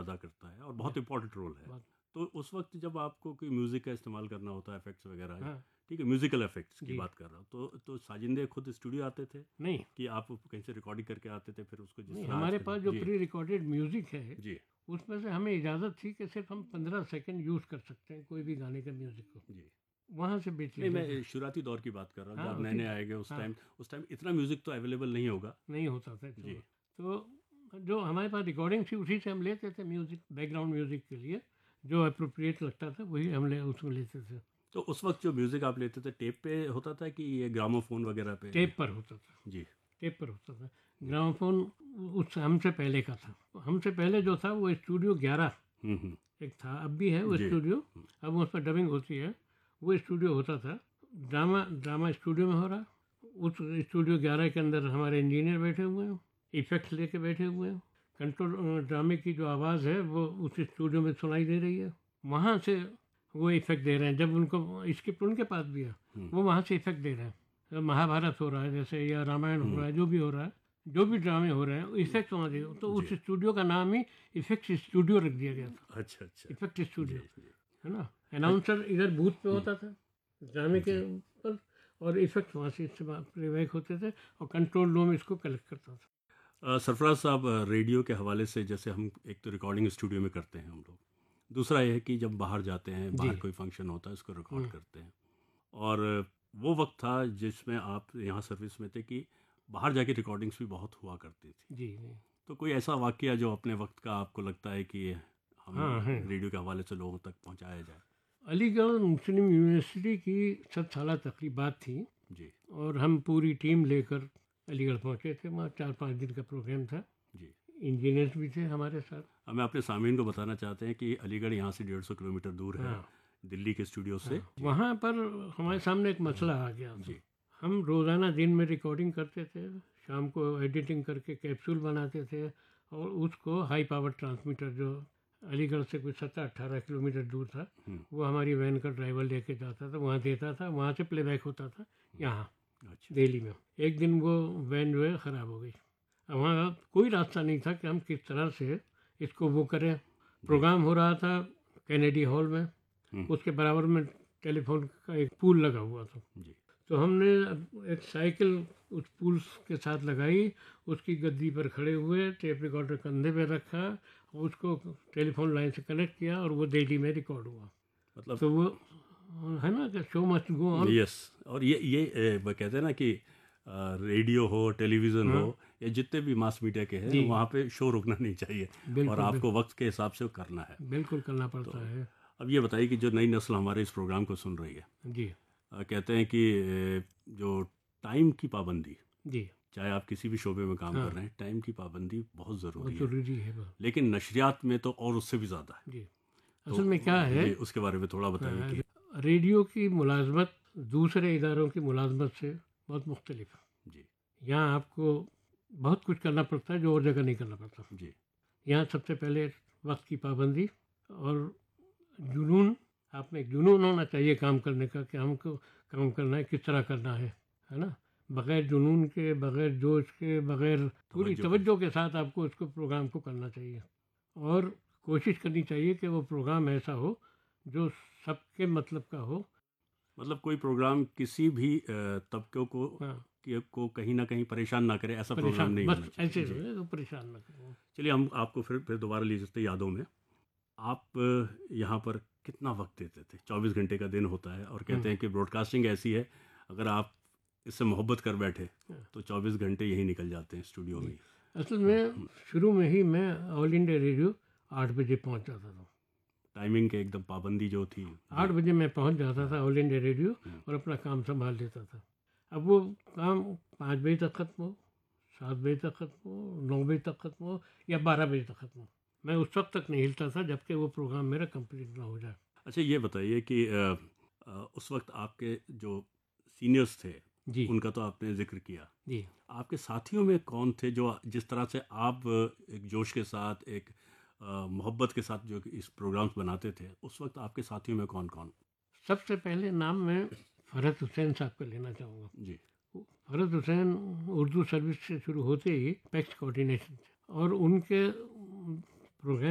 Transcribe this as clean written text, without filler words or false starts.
अदा करता है और बहुत इंपॉर्टेंट रोल है। बहुत। तो उस वक्त जब आपको कोई म्यूज़िक का इस्तेमाल करना होता है, इफेक्ट्स वगैरह, हाँ ठीक है, म्यूजिकल इफेक्ट्स की जी। बात कर रहा हूँ, तो साजिंदे खुद स्टूडियो आते थे नहीं कि आप कहीं से रिकॉर्डिंग करके आते थे फिर उसको जिस नहीं, तरह हमारे आजकल? पास जो जी प्री रिकॉर्डेड म्यूजिक है जी उसमें से हमें इजाज़त थी कि सिर्फ हम 15 सेकंड यूज़ कर सकते हैं कोई भी गाने के म्यूजिक को, जी। वहाँ से बेच नहीं, लेते थे। मैं शुरुआती दौर की बात कर रहा हूँ, जब हाँ आप नए उसी। नए आए गए उस हाँ टाइम, इतना म्यूजिक तो अवेलेबल नहीं होगा। नहीं होता था जी तो जो हमारे पास रिकॉर्डिंग थी उसी से हम लेते थे म्यूजिक, बैकग्राउंड म्यूजिक के लिए जो अप्रोप्रिएट लगता था वही हम उसमें लेते थे। तो उस वक्त जो म्यूजिक आप लेते थे टेप पे होता था कि ये ग्रामोफोन वगैरह पे? टेप पर होता था। जी टेप पर होता था। ग्रामोफोन उस हमसे पहले का था। हमसे पहले जो था वो स्टूडियो 11 हम्म। एक था, अब भी है वो जी स्टूडियो, अब उस पर डबिंग होती है। वो स्टूडियो होता था, ड्रामा ड्रामा स्टूडियो में हो रहा। उस स्टूडियो 11 के अंदर हमारे इंजीनियर बैठे हुए हैं, इफेक्ट्स लेके बैठे हुए हैं। कंट्रोल ड्रामे की जो आवाज़ है वो उस स्टूडियो में सुनाई दे रही है, वहाँ से वो इफेक्ट दे रहे हैं। जब उनको स्क्रिप्ट उनके पास भी है वो वहाँ से इफेक्ट दे रहे हैं। महाभारत हो रहा है जैसे, या रामायण हो रहा है, जो भी हो रहा है, जो भी ड्रामे हो रहे हैं इफेक्ट वहाँ दे, तो उस जी। स्टूडियो का नाम ही इफेक्ट स्टूडियो रख दिया गया था। अच्छा अच्छा। इफेक्ट स्टूडियो, जी जी है ना। अनाउंसर इधर बूथ पे होता था ड्रामे के ऊपर, और इफेक्ट वहाँ से प्लेबैक होते थे और कंट्रोल रूम इसको कलेक्ट करता था। सरफराज साहब, रेडियो के हवाले से जैसे हम एक तो रिकॉर्डिंग स्टूडियो में करते हैं हम लोग, दूसरा ये है कि जब बाहर जाते हैं, बाहर जी। कोई फंक्शन होता है उसको रिकॉर्ड करते हैं, और वो वक्त था जिसमें आप यहाँ सर्विस में थे कि बाहर जाके रिकॉर्डिंग्स भी बहुत हुआ करती थी। जी जी। तो कोई ऐसा वाकया जो अपने वक्त का आपको लगता है कि हम हाँ है। रेडियो के हवाले से लोगों तक पहुँचाया जाए? अलीगढ़ मुस्लिम यूनिवर्सिटी की 7 साला तकरीबात थी जी और हम पूरी टीम लेकर अलीगढ़ पहुँचे थे। वहाँ 4-5 दिन का प्रोग्राम था। जी। इंजीनियर्स भी थे हमारे साथ। हमें अपने सामीन को बताना चाहते हैं कि अलीगढ़ यहाँ से 150 किलोमीटर दूर है हाँ दिल्ली के स्टूडियो से। जी वहाँ पर हमारे सामने एक मसला आ गया था। जी हम रोज़ाना दिन में रिकॉर्डिंग करते थे, शाम को एडिटिंग करके कैप्सूल बनाते थे और उसको हाई पावर ट्रांसमीटर जो अलीगढ़ से कुछ 17-18 किलोमीटर दूर था, वो हमारी वैन का ड्राइवर लेके जाता था, वहाँ देता था, वहाँ से प्लेबैक होता था यहाँ अच्छा दिल्ली में। एक दिन वो वैन जो है ख़राब हो गई। अब वहाँ कोई रास्ता नहीं था कि हम किस तरह से इसको वो करें। प्रोग्राम हो रहा था कैनेडी हॉल में, उसके बराबर में टेलीफोन का एक पूल लगा हुआ था। जी तो हमने एक साइकिल उस पुल के साथ लगाई, उसकी गद्दी पर खड़े हुए, टेप रिकॉर्डर कंधे पे रखा, उसको टेलीफोन लाइन से कनेक्ट किया और वो दिल्ली में रिकॉर्ड हुआ। मतलब तो वो है ना कि show must go on. Yes. और ये वो कहते हैं ना कि रेडियो हो, टेलीविज़न हो, या जितने भी मास मीडिया के हैं, जी। वहाँ पे शो रुकना नहीं चाहिए और बिल्कुल आपको वक्त के हिसाब से वो करना है। बिल्कुल करना पड़ता है। अब ये बताइए कि जो नई नस्ल हमारे इस प्रोग्राम को सुन रही है, जी कहते हैं कि जो टाइम की पाबंदी, जी चाहे आप किसी भी शोबे में काम कर रहे हैं, टाइम की पाबंदी बहुत बहुत ज़रूरी है, ज़रूरी है वो। लेकिन नशरियात में तो और उससे भी ज़्यादा है। जी असल में क्या है, जी उसके बारे में थोड़ा बताइए कि। रेडियो की मुलाजमत दूसरे इदारों की मुलाजमत से बहुत मुख्तलिफ है। जी यहाँ आपको बहुत कुछ करना पड़ता है जो और जगह नहीं करना पड़ता। जी यहाँ सबसे पहले वक्त की पाबंदी और जुनून। आप में एक जुनून होना चाहिए काम करने का कि हमको काम करना है, किस तरह करना है ना। बग़ैर जुनून के, बग़ैर जोश के, बग़ैर पूरी तवज्जो के साथ आपको उसको प्रोग्राम को करना चाहिए और कोशिश करनी चाहिए कि वो प्रोग्राम ऐसा हो जो सबके मतलब का हो। मतलब कोई प्रोग्राम किसी भी तबके को हाँ को कहीं ना कहीं परेशान ना करे, ऐसा प्रोग्राम परेशान नहीं बस होना चाहिए। ऐसे जी। रहे तो परेशान ना करो। चलिए हम आपको फिर दोबारा ले सकते यादों में। आप यहाँ पर कितना वक्त देते थे? 24 घंटे का दिन होता है और कहते हैं कि ब्रॉडकास्टिंग ऐसी है, अगर आप इससे मोहब्बत कर बैठे तो 24 घंटे यही निकल जाते हैं स्टूडियो में। असल में शुरू में ही मैं ऑल इंडिया रेडियो 8 बजे पहुंच जाता था। टाइमिंग के एकदम पाबंदी जो थी। 8 बजे मैं पहुंच जाता था ऑल इंडिया रेडियो और अपना काम संभाल लेता था। अब वो काम 5 बजे तक ख़त्म हो, 7 बजे तक ख़त्म हो, 9 बजे तक ख़त्म हो या 12 बजे तक ख़त्म हो, मैं उस वक्त तक नहीं हिलता था जब तक वो प्रोग्राम मेरा कंप्लीट ना हो जाए। अच्छा ये बताइए कि उस वक्त आपके जो सीनियर्स थे जी उनका तो आपने जिक्र किया, जी। आपके साथियों में कौन थे जो जिस तरह से आप एक जोश के साथ, एक मोहब्बत के साथ जो इस प्रोग्राम्स बनाते थे, उस वक्त आपके साथियों में कौन कौन? सबसे पहले नाम मैं फरहत हुसैन साहब का लेना चाहूँगा। जी फरहत हुसैन उर्दू सर्विस से शुरू होते ही पैक्स कोऑर्डिनेशन थे और उनके प्रोग्राम